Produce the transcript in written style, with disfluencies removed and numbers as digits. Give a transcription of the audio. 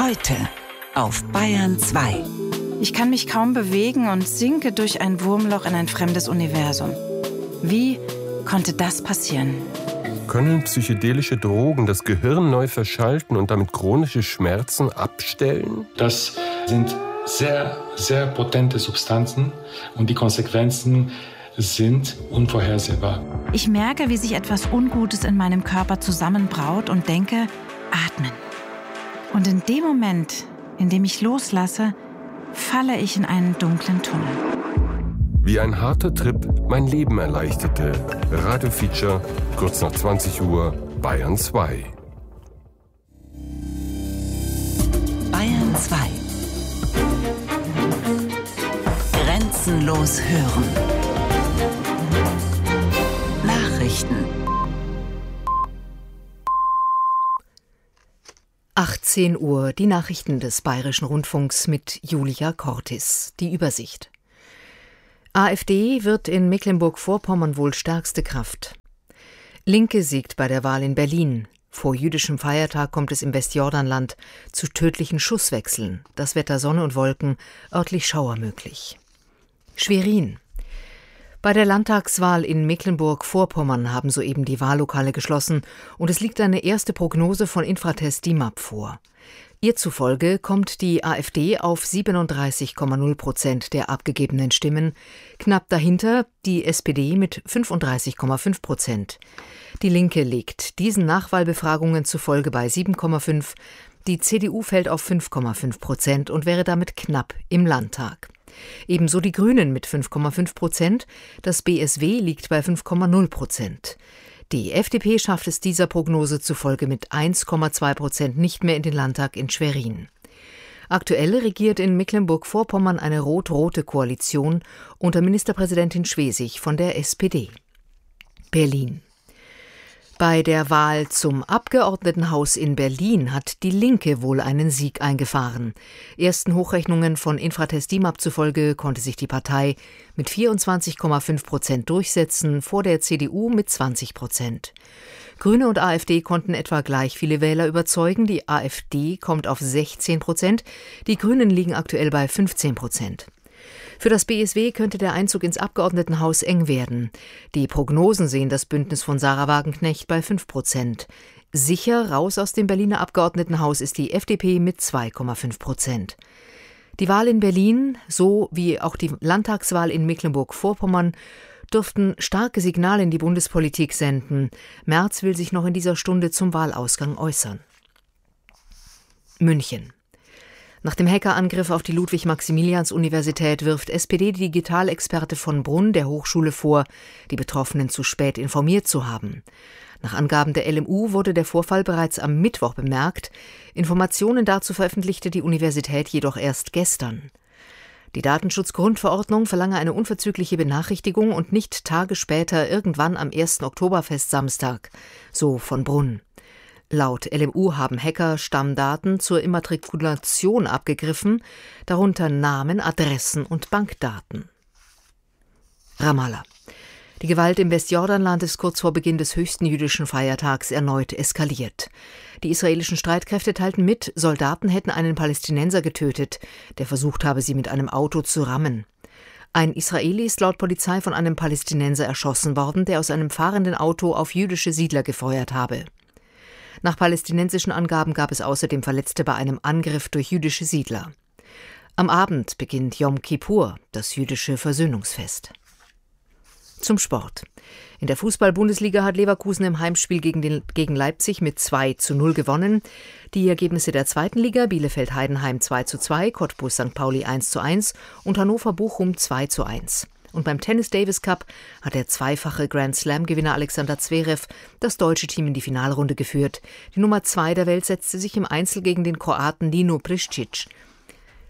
Heute auf Bayern 2. Ich kann mich kaum bewegen und sinke durch ein Wurmloch in ein fremdes Universum. Wie konnte das passieren? Können psychedelische Drogen das Gehirn neu verschalten und damit chronische Schmerzen abstellen? Das sind sehr, sehr potente Substanzen und die Konsequenzen sind unvorhersehbar. Ich merke, wie sich etwas Ungutes in meinem Körper zusammenbraut und denke, atmen. Und in dem Moment, in dem ich loslasse, falle ich in einen dunklen Tunnel. Wie ein harter Trip mein Leben erleichterte. Radio-Feature, kurz nach 20 Uhr, Bayern 2. Bayern 2. Grenzenlos hören. Nachrichten. 18 Uhr, die Nachrichten des Bayerischen Rundfunks mit Julia Cortis. Die Übersicht. AfD wird in Mecklenburg-Vorpommern wohl stärkste Kraft. Linke siegt bei der Wahl in Berlin. Vor jüdischem Feiertag kommt es im Westjordanland zu tödlichen Schusswechseln. Das Wetter Sonne und Wolken, örtlich Schauer möglich. Schwerin. Bei der Landtagswahl in Mecklenburg-Vorpommern haben soeben die Wahllokale geschlossen und es liegt eine erste Prognose von Infratest DIMAP vor. Ihr zufolge kommt die AfD auf 37,0% der abgegebenen Stimmen, knapp dahinter die SPD mit 35,5%. Die Linke liegt diesen Nachwahlbefragungen zufolge bei 7,5%, die CDU fällt auf 5,5% und wäre damit knapp im Landtag. Ebenso die Grünen mit 5,5%, das BSW liegt bei 5,0%. Die FDP schafft es dieser Prognose zufolge mit 1,2% nicht mehr in den Landtag in Schwerin. Aktuell regiert in Mecklenburg-Vorpommern eine rot-rote Koalition unter Ministerpräsidentin Schwesig von der SPD. Berlin. Bei der Wahl zum Abgeordnetenhaus in Berlin hat die Linke wohl einen Sieg eingefahren. Ersten Hochrechnungen von Infratest DIMAP zufolge konnte sich die Partei mit 24,5% durchsetzen, vor der CDU mit 20%. Grüne und AfD konnten etwa gleich viele Wähler überzeugen. Die AfD kommt auf 16%, die Grünen liegen aktuell bei 15%. Für das BSW könnte der Einzug ins Abgeordnetenhaus eng werden. Die Prognosen sehen das Bündnis von Sarah Wagenknecht bei 5%. Sicher raus aus dem Berliner Abgeordnetenhaus ist die FDP mit 2,5%. Die Wahl in Berlin, so wie auch die Landtagswahl in Mecklenburg-Vorpommern, dürften starke Signale in die Bundespolitik senden. Merz will sich noch in dieser Stunde zum Wahlausgang äußern. München. Nach dem Hackerangriff auf die Ludwig-Maximilians-Universität wirft SPD-Digitalexperte von Brunn der Hochschule vor, die Betroffenen zu spät informiert zu haben. Nach Angaben der LMU wurde der Vorfall bereits am Mittwoch bemerkt. Informationen dazu veröffentlichte die Universität jedoch erst gestern. Die Datenschutzgrundverordnung verlange eine unverzügliche Benachrichtigung und nicht Tage später irgendwann am 1. Oktoberfest-Samstag, so von Brunn. Laut LMU haben Hacker Stammdaten zur Immatrikulation abgegriffen, darunter Namen, Adressen und Bankdaten. Ramallah. Die Gewalt im Westjordanland ist kurz vor Beginn des höchsten jüdischen Feiertags erneut eskaliert. Die israelischen Streitkräfte teilten mit, Soldaten hätten einen Palästinenser getötet, der versucht habe, sie mit einem Auto zu rammen. Ein Israeli ist laut Polizei von einem Palästinenser erschossen worden, der aus einem fahrenden Auto auf jüdische Siedler gefeuert habe. Nach palästinensischen Angaben gab es außerdem Verletzte bei einem Angriff durch jüdische Siedler. Am Abend beginnt Yom Kippur, das jüdische Versöhnungsfest. Zum Sport. In der Fußball-Bundesliga hat Leverkusen im Heimspiel gegen Leipzig mit 2:0 gewonnen. Die Ergebnisse der zweiten Liga: Bielefeld-Heidenheim 2:2, Cottbus-St. Pauli 1:1 und Hannover-Bochum 2:1. Und beim Tennis Davis Cup hat der zweifache Grand-Slam-Gewinner Alexander Zverev das deutsche Team in die Finalrunde geführt. Die Nummer 2 der Welt setzte sich im Einzel gegen den Kroaten Nino Priscic